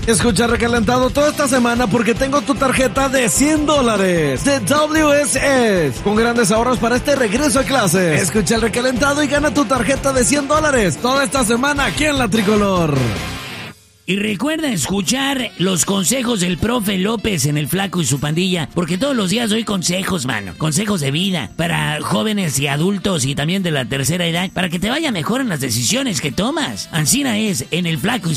Escucha Recalentado toda esta semana porque tengo tu tarjeta de $100 de WSS con grandes ahorros para este regreso a clases. Escucha el Recalentado y gana tu tarjeta de $100 toda esta semana aquí en La Tricolor. Y recuerda escuchar los consejos del profe López en El Flaco y su Pandilla, porque todos los días doy consejos, mano, consejos de vida para jóvenes y adultos y también de la tercera edad, para que te vaya mejor en las decisiones que tomas. Ancina es en El Flaco y